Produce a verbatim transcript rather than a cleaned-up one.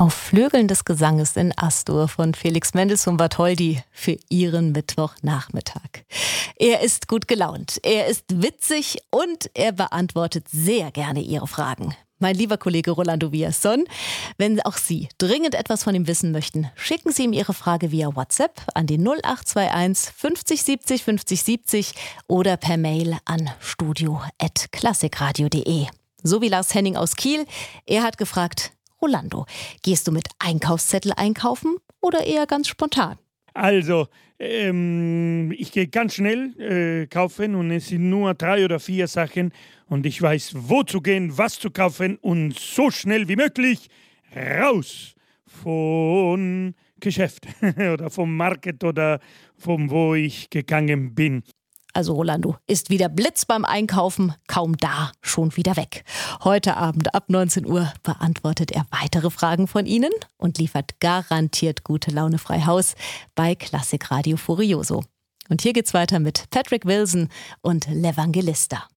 Auf Flügeln des Gesanges in Astur von Felix Mendelssohn Bartholdy für Ihren Mittwochnachmittag. Er ist gut gelaunt, er ist witzig und er beantwortet sehr gerne Ihre Fragen. Mein lieber Kollege Rolando Villazón, wenn auch Sie dringend etwas von ihm wissen möchten, schicken Sie ihm Ihre Frage via WhatsApp an die null acht zwei eins fünfzig siebzig fünfzig siebzig oder per Mail an studio at klassikradio punkt de. So wie Lars Henning aus Kiel. Er hat gefragt: Rolando, gehst du mit Einkaufszettel einkaufen oder eher ganz spontan? Also, ähm, ich gehe ganz schnell äh, kaufen und es sind nur drei oder vier Sachen und ich weiß, wo zu gehen, was zu kaufen und so schnell wie möglich raus von Geschäft oder vom Market oder von wo ich gegangen bin. Also Rolando ist wieder Blitz beim Einkaufen, kaum da, schon wieder weg. Heute Abend ab neunzehn Uhr beantwortet er weitere Fragen von Ihnen und liefert garantiert gute Laune frei Haus bei Klassikradio Furioso. Und hier geht's weiter mit Patrick Wilson und L'Evangelista.